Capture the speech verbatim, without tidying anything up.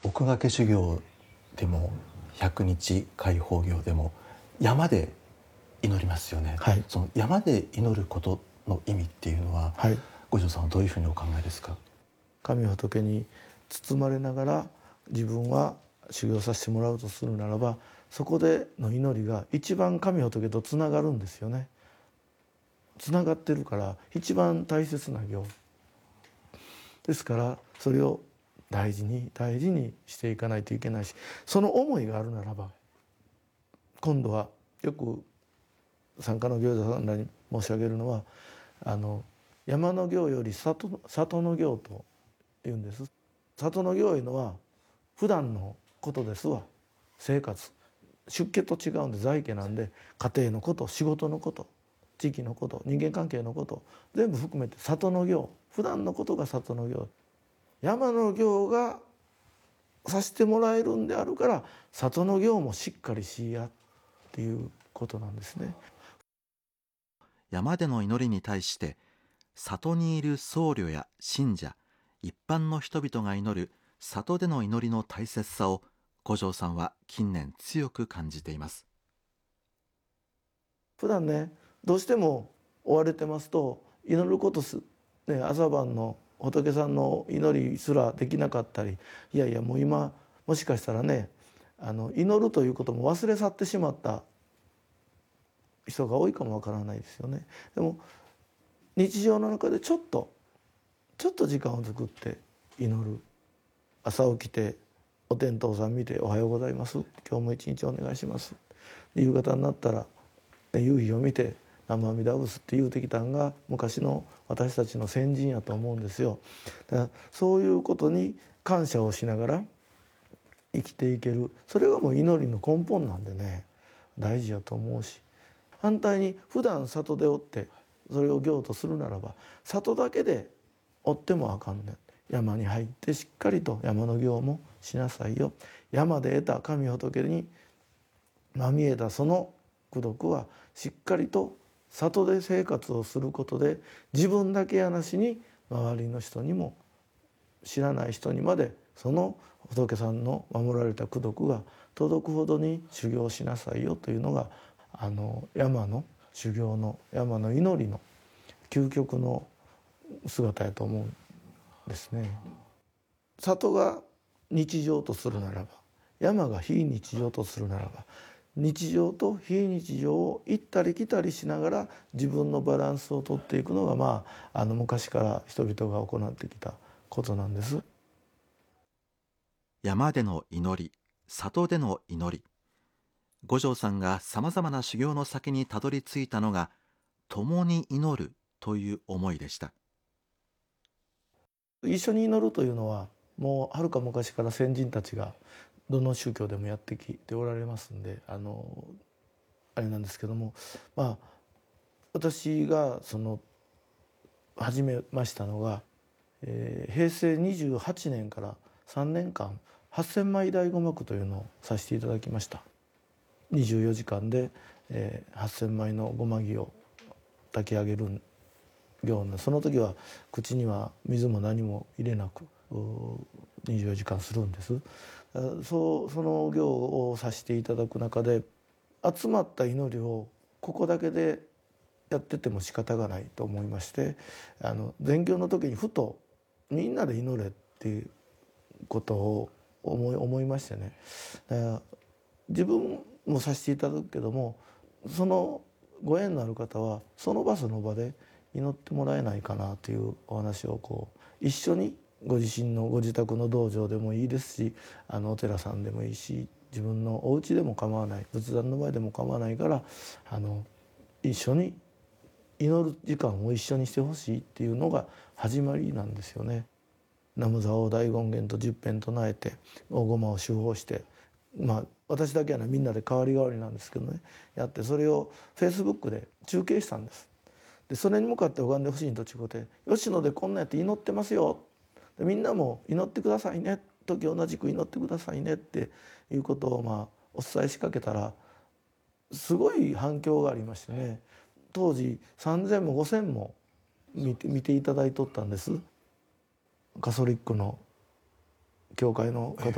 奥掛修行でも百日開放行でも山で祈りますよね、 はい、 その山で祈ることの意味っていうのは、はい、五条さんはどういうふうにお考えですか？ 神仏に包まれながら自分は修行させてもらうとするならば、そこでの祈りが一番神仏とつながるんですよね。つながってるから一番大切な行ですから、それを大事に大事にしていかないといけないし、その思いがあるならば、今度はよく参加の行者さんらに申し上げるのは、あの山の行より里、里の行と言うんです。里の行いうのは普段のことですわ。生活、出家と違うんで、在家なんで、家庭のこと、仕事のこと、地域のこと、人間関係のこと全部含めて里の行、普段のことが里の行。山の行がさせてもらえるんであるから、里の行もしっかりしやっていうことなんですね。 山での祈りに対して、里にいる僧侶や信者、一般の人々が祈る里での祈りの大切さを五条さんは近年強く感じています。 普段ね、どうしても追われてますと、祈ることす、ね、朝晩の仏さんの祈りすらできなかったり、いやいやもう今もしかしたらね、あの祈るということも忘れ去ってしまった人が多いかもわからないですよね。でも日常の中でちょっとちょっと時間を作って祈る。朝起きてお天道さん見て「おはようございます、今日も一日お願いします」。夕方になったら夕日を見て「南無阿弥陀仏」って言うてきたんが昔の私たちの先人やと思うんですよ。だからそういうことに感謝をしながら生きていける、それがもう祈りの根本なんでね、大事やと思うし、反対に普段里でおってそれを行とするならば、里だけでおってもあかんねん。山に入ってしっかりと山の行もしなさいよ。山で得た神仏にまみえたその功徳はしっかりと里で生活をすることで、自分だけやなしに周りの人にも、知らない人にまでその仏さんの守られた功徳が届くほどに修行しなさいよというのが、あの山の修行の、山の祈りの究極の姿やと思うんですね。里が日常とするならば、山が非日常とするならば、日常と非日常を行ったり来たりしながら自分のバランスをとっていくのが、まあ、あの昔から人々が行ってきたことなんです。 山での祈り、里での祈り、五条さんがさまざまな修行の先にたどり着いたのが、共に祈るという思いでした。 一緒に祈るというのはもうはるか昔から先人たちがどの宗教でもやってきておられますんで、あのあれなんですけども、まあ私がその始めましたのが、えー、へいせいにじゅうはちねんからさんねんかんはっせんまい大護幕というのをさせていただきました。にじゅうよじかんで、えー、はっせんまいの護摩木を炊き上げる行で、その時は口には水も何も入れなくにじゅうよじかんするんです。そうその行をさせていただく中で、集まった祈りをここだけでやってても仕方がないと思いまして、あの禅行の時にふとみんなで祈れっていうことを思い思いましてね。だから自分もさせていただくけども、そのご縁のある方はその場その場で祈ってもらえないかなというお話をこう一緒に、ご自身のご自宅の道場でもいいですし、あのお寺さんでもいいし、自分のお家でも構わない、仏壇の前でも構わないから、あの一緒に祈る時間を一緒にしてほしいっていうのが始まりなんですよね。南無座を大権現と十遍唱えて大駒を手法して、まあ私だけはね、みんなで代わり代わりなんですけどね、やって、それをフェイスブックで中継したんです。でそれに向かって拝んでほしいとちゅうことで「吉野でこんなんやって祈ってますよ」で、みんなも祈ってくださいね、時同じく祈ってくださいねっていうことをまあお伝えしかけたら、すごい反響がありましてね、当時さんぜんもごせんも見て見ていただいとったんです。カソリックの教会の方